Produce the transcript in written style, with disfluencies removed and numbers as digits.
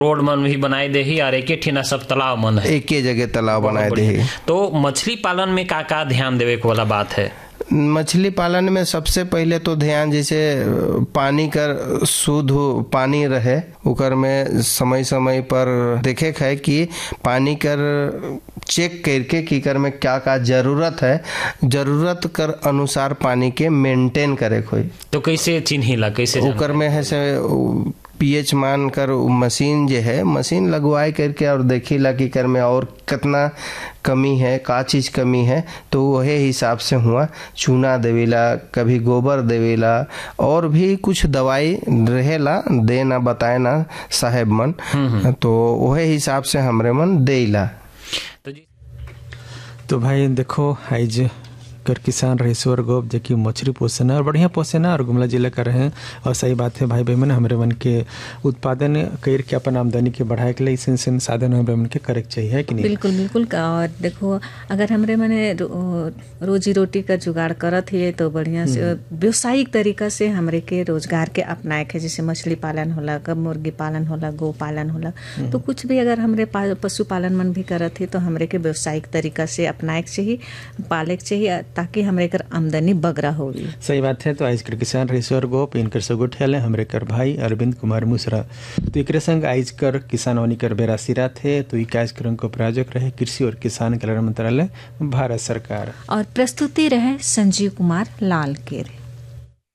Road मन भी बनाए दे ही और एक ठिना सब तालाब मन है, एक ही जगह तालाब बनाए दे ही। तो मछली पालन में का ध्यान देवे के वाला बात है? मछली पालन में सबसे पहले तो ध्यान, जैसे पानी कर शुद्ध पानी रहे, ओकर में समय समय पर देखे है कि पानी कर चेक करके कि कर में क्या का जरूरत है, जरूरत कर अनुसार पानी के मेंटेन करे कोई। तो कैसे चिन्हिला, कैसे ओकर में है से पीएच मान कर मशीन जो है, मशीन लगवाए करके और देखिला कि कर में और कितना कमी है, का चीज कमी है, तो वही हिसाब से हुआ चूना देवेला, कभी गोबर देवेला, और भी कुछ दवाई रहेला देना बताए ना साहेब मन, तो वही हिसाब से हमरे मन देला। तो भाई देखो आज कर किसान रहीश्वर गोप जो कि मछली पोसना और बढ़िया पोसना और गुमला जिला कर रहे हैं। और सही बात है भाई बहन, हमरे मन के उत्पादन करके अपन आमदनी के बढ़ाए के लिए इसन साधन हमरे मन के करे चाहिए, है कि नहीं? बिल्कुल बिल्कुल। और देखो अगर हमरे मने रोजी रोटी का जुगाड़ करत है तो बढ़िया से व्यावसायिक तरीका से हमरे के रोजगार के अपनाए के, जैसे मछली पालन होला, कब मुर्गी पालन होला, गो पालन होला, तो कुछ भी अगर हमरे पशुपालन मन भी करत है तो हमरे के व्यावसायिक तरीका से अपनाए के चाहिए, पाले के चाहिए, ताकि हमरे कर आमदनी बगरा होगी। सही बात है। तो आज कर किसान रहीश्वर गोप इनकर सगुठियाल है हमरे कर भाई अरविंद कुमार मुसरा। तो एक संग आज कर किसान वानी कर बेरासिरा थे। तो एक कार्यक्रम को प्रायोजक रहे कृषि और किसान कल्याण मंत्रालय भारत सरकार, और प्रस्तुति रहे संजीव कुमार लाल केरे।